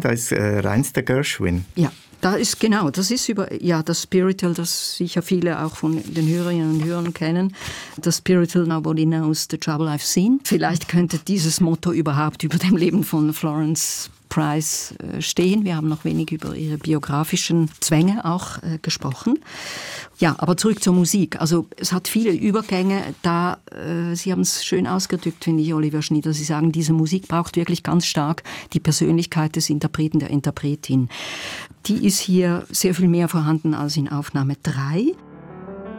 Da ist reinster Gershwin. Ja. Das ist das Spiritual, das sicher viele auch von den Hörerinnen und Hörern kennen. Das Spiritual, nobody knows the trouble I've seen. Vielleicht könnte dieses Motto überhaupt über dem Leben von Florence Price stehen. Wir haben noch wenig über ihre biografischen Zwänge auch gesprochen. Ja, aber zurück zur Musik. Also es hat viele Übergänge. Sie haben es schön ausgedrückt, finde ich, Oliver Schnider. Sie sagen, diese Musik braucht wirklich ganz stark die Persönlichkeit des Interpreten, der Interpretin. Die ist hier sehr viel mehr vorhanden als in Aufnahme 3.